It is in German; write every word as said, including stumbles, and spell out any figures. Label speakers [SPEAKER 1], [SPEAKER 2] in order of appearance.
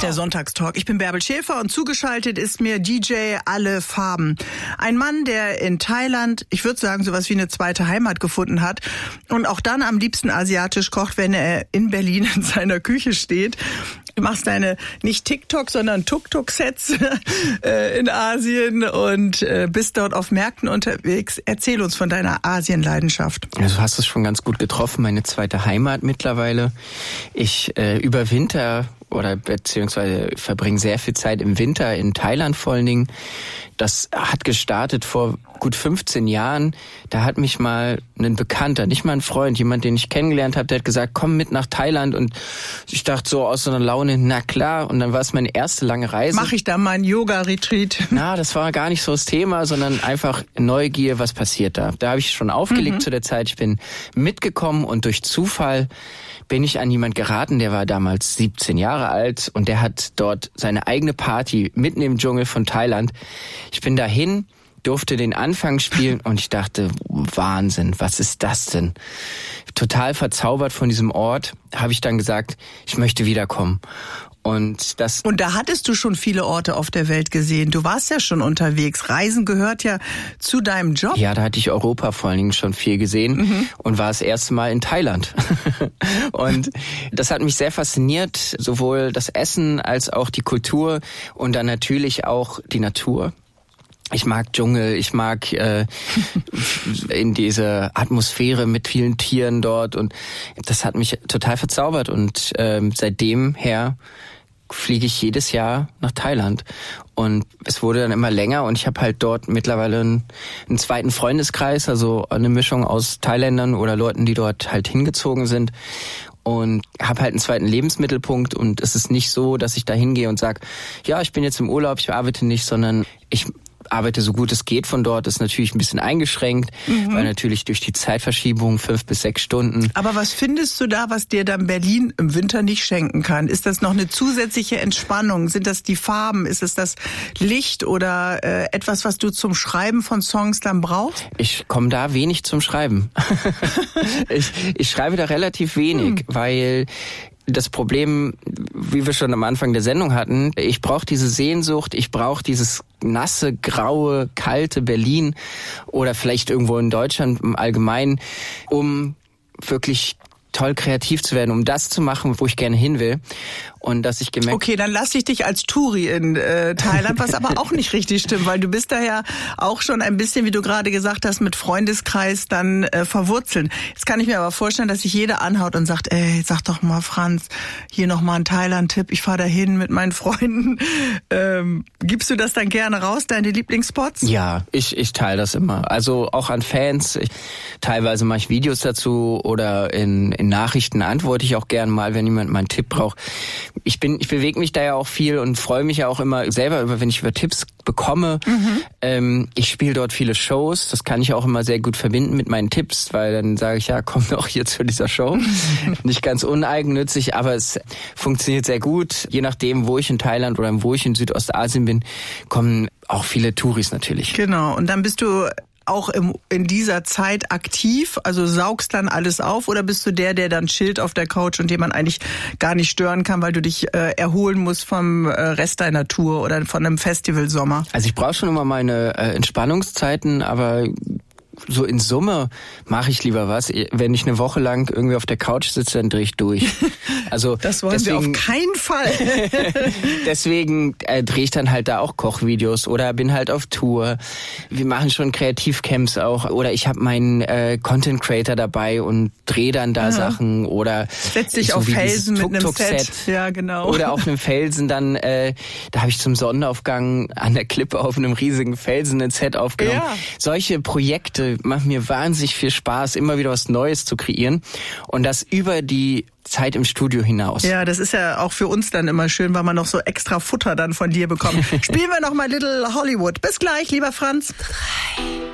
[SPEAKER 1] ist der Sonntagstalk. Ich bin Bärbel Schäfer und zugeschaltet ist mir D J Alle Farben. Ein Mann, der in Thailand, ich würde sagen, sowas wie eine zweite Heimat gefunden hat und auch dann am liebsten asiatisch kocht, wenn er in Berlin in seiner Küche steht. Du machst deine nicht TikTok, sondern Tuk-Tuk-Sets äh, in Asien und äh, bist dort auf Märkten unterwegs. Erzähl uns von deiner Asienleidenschaft.
[SPEAKER 2] Also du hast es schon ganz gut getroffen, meine zweite Heimat mittlerweile. Ich äh, überwinter oder beziehungsweise verbringe sehr viel Zeit im Winter in Thailand vor allen Dingen. Das hat gestartet vor gut fünfzehn Jahren. Da hat mich mal ein Bekannter, nicht mal ein Freund, jemand, den ich kennengelernt habe, der hat gesagt, komm mit nach Thailand. Und ich dachte so aus so einer Laune, na klar. Und dann war es meine erste lange Reise.
[SPEAKER 1] Mach ich da mal ein Yoga-Retreat?
[SPEAKER 2] Na, das war gar nicht so das Thema, sondern einfach Neugier, was passiert da. Da habe ich schon aufgelegt mhm. zu der Zeit. Ich bin mitgekommen und durch Zufall bin ich an jemand geraten, der war damals siebzehn Jahre alt und der hat dort seine eigene Party mitten im Dschungel von Thailand. Ich bin dahin, durfte den Anfang spielen und ich dachte, Wahnsinn, was ist das denn? Total verzaubert von diesem Ort, habe ich dann gesagt, ich möchte wiederkommen. Und das
[SPEAKER 1] und da hattest du schon viele Orte auf der Welt gesehen. Du warst ja schon unterwegs. Reisen gehört ja zu deinem Job.
[SPEAKER 2] Ja, da hatte ich Europa vor allen Dingen schon viel gesehen mhm. und war das erste Mal in Thailand. Und das hat mich sehr fasziniert, sowohl das Essen als auch die Kultur und dann natürlich auch die Natur. Ich mag Dschungel, ich mag äh, in diese Atmosphäre mit vielen Tieren dort und das hat mich total verzaubert und ähm, seitdem her fliege ich jedes Jahr nach Thailand und es wurde dann immer länger und ich habe halt dort mittlerweile einen, einen zweiten Freundeskreis, also eine Mischung aus Thailändern oder Leuten, die dort halt hingezogen sind und habe halt einen zweiten Lebensmittelpunkt und es ist nicht so, dass ich da hingehe und sage, ja, ich bin jetzt im Urlaub, ich arbeite nicht, sondern ich arbeite so gut es geht von dort, ist natürlich ein bisschen eingeschränkt, mhm. weil natürlich durch die Zeitverschiebung fünf bis sechs Stunden.
[SPEAKER 1] Aber was findest du da, was dir dann Berlin im Winter nicht schenken kann? Ist das noch eine zusätzliche Entspannung? Sind das die Farben? Ist es das Licht oder äh, etwas, was du zum Schreiben von Songs dann brauchst?
[SPEAKER 2] Ich komme da wenig zum Schreiben. ich, ich schreibe da relativ wenig, hm. weil das Problem, wie wir schon am Anfang der Sendung hatten, ich brauche diese Sehnsucht, ich brauche dieses nasse, graue, kalte Berlin oder vielleicht irgendwo in Deutschland im Allgemeinen, um wirklich toll kreativ zu werden, um das zu machen, wo ich gerne hin will. Und dass ich gemerkt...
[SPEAKER 1] Okay, dann lass ich dich als Touri in äh, Thailand, was aber auch nicht richtig stimmt, weil du bist da ja auch schon ein bisschen, wie du gerade gesagt hast, mit Freundeskreis dann äh, verwurzeln. Jetzt kann ich mir aber vorstellen, dass sich jeder anhaut und sagt, ey, sag doch mal, Franz, hier nochmal ein Thailand-Tipp, ich fahre da hin mit meinen Freunden. Ähm, gibst du das dann gerne raus, deine Lieblingsspots?
[SPEAKER 2] Ja, ich, ich teile das immer. Also auch an Fans. Ich, teilweise mache ich Videos dazu oder in, in Nachrichten antworte ich auch gerne mal, wenn jemand meinen Tipp braucht. Ich bin, ich bewege mich da ja auch viel und freue mich ja auch immer selber über, wenn ich über Tipps bekomme. Mhm. Ähm, ich spiele dort viele Shows. Das kann ich auch immer sehr gut verbinden mit meinen Tipps, weil dann sage ich, ja, komm doch hier zu dieser Show. Nicht ganz uneigennützig, aber es funktioniert sehr gut. Je nachdem, wo ich in Thailand oder wo ich in Südostasien bin, kommen auch viele Touris natürlich.
[SPEAKER 1] Genau. Und dann bist du auch im, in dieser Zeit aktiv, also saugst dann alles auf oder bist du der, der dann chillt auf der Couch und den man eigentlich gar nicht stören kann, weil du dich äh, erholen musst vom äh, Rest deiner Tour oder von einem Festivalsommer?
[SPEAKER 2] Also ich brauche schon immer meine äh, Entspannungszeiten, aber so in Summe mache ich lieber was. Wenn ich eine Woche lang irgendwie auf der Couch sitze, dann drehe ich durch. Also
[SPEAKER 1] das wollen deswegen, wir auf keinen Fall.
[SPEAKER 2] deswegen äh, drehe ich dann halt da auch Kochvideos oder bin halt auf Tour. Wir machen schon Kreativcamps auch. Oder ich habe meinen äh, Content Creator dabei und drehe dann da ja. Sachen. Oder
[SPEAKER 1] setz dich so auf Felsen mit einem Set. Ja, genau.
[SPEAKER 2] Oder auf einem Felsen dann, äh, da habe ich zum Sonnenaufgang an der Klippe auf einem riesigen Felsen ein Set aufgenommen. Ja. Solche Projekte macht mir wahnsinnig viel Spaß, immer wieder was Neues zu kreieren und das über die Zeit im Studio hinaus.
[SPEAKER 1] Ja, das ist ja auch für uns dann immer schön, weil man noch so extra Futter dann von dir bekommt. Spielen wir noch mal Little Hollywood. Bis gleich, lieber Franz.